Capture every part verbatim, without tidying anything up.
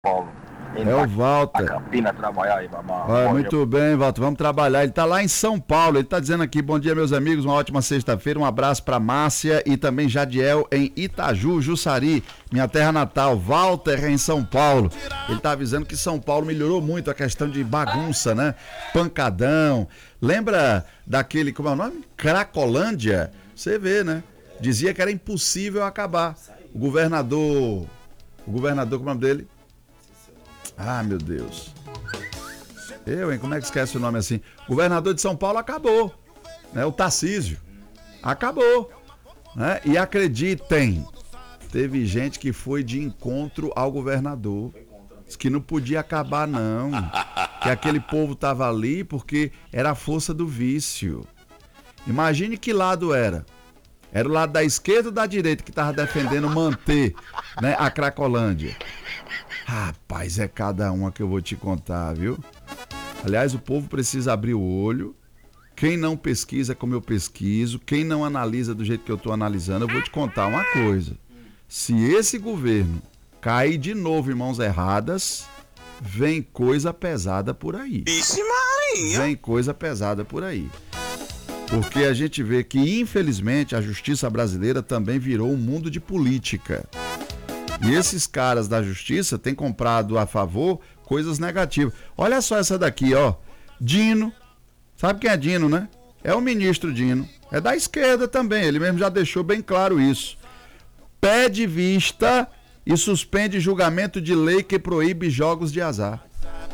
Paulo. É o Walter. Campina trabalhar aí, mamãe. Ah, muito bem, Walter, vamos trabalhar. Ele está lá em São Paulo, ele está dizendo aqui, bom dia meus amigos, uma ótima sexta-feira, um abraço para Márcia e também Jadiel em Itaju, Jussari, minha terra natal. Walter em São Paulo, ele está avisando que São Paulo melhorou muito a questão de bagunça, né? Pancadão, lembra daquele, como é o nome? Cracolândia? Você vê, né? Dizia que era impossível acabar. O governador, o governador, como é o nome dele? Ah, meu Deus. Eu, hein? Como é que esquece o nome assim? O governador de São Paulo acabou, né? O Tarcísio. Acabou, né? E acreditem, teve gente que foi de encontro ao governador. Disse que não podia acabar, não. Que aquele povo tava ali porque era a força do vício. Imagine que lado era. Era o lado da esquerda ou da direita que tava defendendo manter, né, a Cracolândia. Rapaz, é cada uma que eu vou te contar, viu? Aliás, o povo precisa abrir o olho. Quem não pesquisa como eu pesquiso, quem não analisa do jeito que eu tô analisando, eu vou te contar uma coisa. Se esse governo cair de novo em mãos erradas, vem coisa pesada por aí. Vixe Maria! Vem coisa pesada por aí. Porque a gente vê que, infelizmente, a justiça brasileira também virou um mundo de política. E esses caras da justiça têm comprado a favor coisas negativas. Olha só essa daqui, ó. Dino. Sabe quem é Dino, né? É o ministro Dino. É da esquerda também. Ele mesmo já deixou bem claro isso. Pede vista e suspende julgamento de lei que proíbe jogos de azar.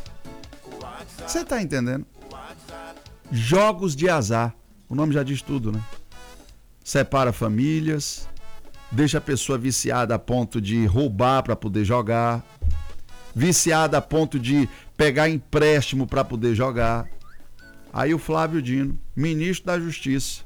Você tá entendendo? Jogos de azar. O nome já diz tudo, né? Separa famílias, deixa a pessoa viciada a ponto de roubar para poder jogar, viciada a ponto de pegar empréstimo para poder jogar. Aí o Flávio Dino, ministro da Justiça,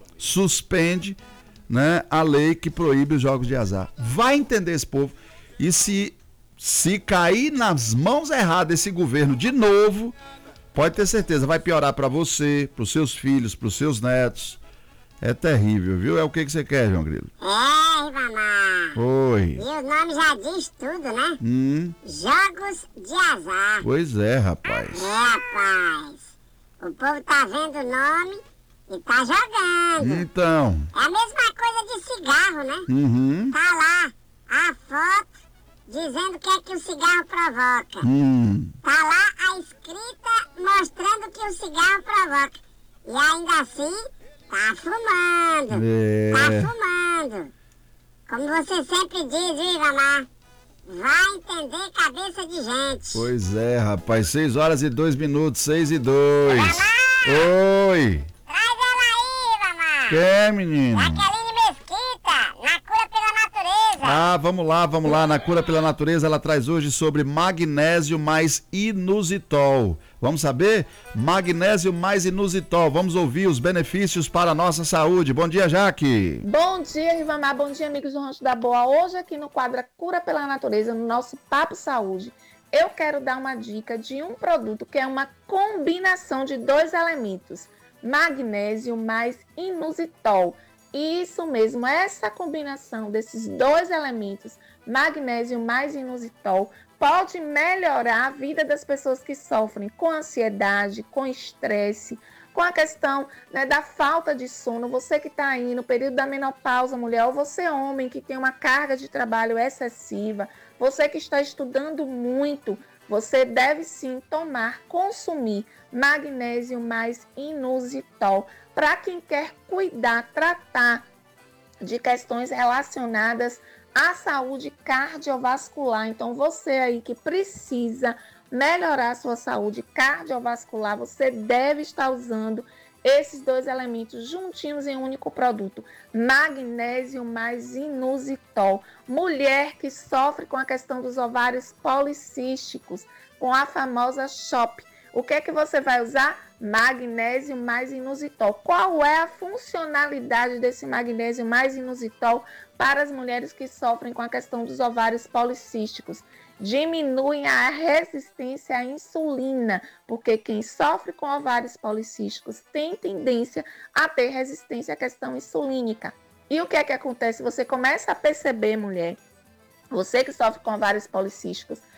suspende, né, a lei que proíbe os jogos de azar. Vai entender esse povo. E se, se cair nas mãos erradas esse governo de novo, pode ter certeza, vai piorar para você, para os seus filhos, para os seus netos. É terrível, viu? É o que, que você quer, João Grilo? É, Ribamar. Oi. E o nome já diz tudo, né? Hum. Jogos de azar. Pois é, rapaz. É, rapaz. O povo tá vendo o nome e tá jogando. Então. É a mesma coisa de cigarro, né? Uhum. Tá lá a foto dizendo o que é que o cigarro provoca. Hum. Tá lá a escrita mostrando o que o cigarro provoca. E ainda assim, tá fumando. É. Tá fumando. Como você sempre diz, viu, Ivamar? Vai entender cabeça de gente. Pois é, rapaz. Seis horas e dois minutos, seis e dois. Ivamar! Oi. Traz ela aí, Ivamar! Quer, menino? Jaqueline Mesquita, na cura pela natureza. Ah, vamos lá, vamos lá. Na Cura pela Natureza, ela traz hoje sobre magnésio mais inositol. Vamos saber? Magnésio mais inositol. Vamos ouvir os benefícios para a nossa saúde. Bom dia, Jaque. Bom dia, Rivamar. Bom dia, amigos do Rancho da Boa. Hoje aqui no quadro Cura pela Natureza, no nosso Papo Saúde, eu quero dar uma dica de um produto que é uma combinação de dois elementos. Magnésio mais inositol. Isso mesmo, essa combinação desses dois elementos, magnésio mais inositol, pode melhorar a vida das pessoas que sofrem com ansiedade, com estresse, com a questão, né, da falta de sono. Você que está aí no período da menopausa, mulher, ou você homem que tem uma carga de trabalho excessiva, você que está estudando muito, você deve sim tomar, consumir magnésio mais inositol para quem quer cuidar, tratar de questões relacionadas à saúde cardiovascular. Então, você aí que precisa melhorar a sua saúde cardiovascular, você deve estar usando esses dois elementos juntinhos em um único produto. Magnésio mais inositol. Mulher que sofre com a questão dos ovários policísticos, com a famosa C H O P. O que é que você vai usar? Magnésio mais inositol. Qual é a funcionalidade desse magnésio mais inositol para as mulheres que sofrem com a questão dos ovários policísticos? Diminuem a resistência à insulina, porque quem sofre com ovários policísticos tem tendência a ter resistência à questão insulínica. E o que é que acontece? Você começa a perceber, mulher, você que sofre com ovários policísticos,